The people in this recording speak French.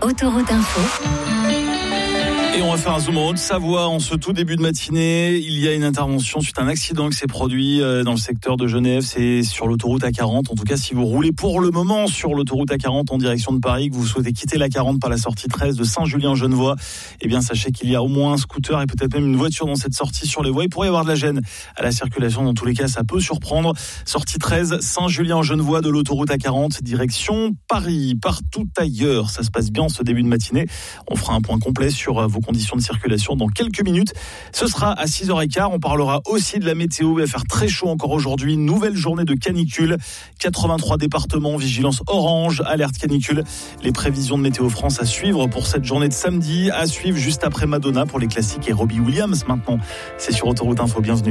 Autoroute Info. Et on va faire un zoom en Haute-Savoie en ce tout début de matinée. Il y a une intervention suite à un accident qui s'est produit dans le secteur de Genève. C'est sur l'autoroute A40. En tout cas, si vous roulez pour le moment sur l'autoroute A40 en direction de Paris, que vous souhaitez quitter l'A40 par la sortie 13 de Saint-Julien-Genevois, eh bien, sachez qu'il y a au moins un scooter et peut-être même une voiture dans cette sortie sur les voies. Il pourrait y avoir de la gêne à la circulation. Dans tous les cas, ça peut surprendre. Sortie 13, Saint-Julien-Genevois de l'autoroute A40, direction Paris. Partout ailleurs, ça se passe bien en ce début de matinée. On fera un point complet sur vos conditions de circulation dans quelques minutes. Ce sera à 6h15. On parlera aussi de la météo. Il va faire très chaud encore aujourd'hui. Nouvelle journée de canicule. 83 départements, vigilance orange, alerte canicule. Les prévisions de Météo France à suivre pour cette journée de samedi. À suivre juste après Madonna pour les classiques et Robbie Williams. Maintenant, c'est sur Autoroute Info. Bienvenue.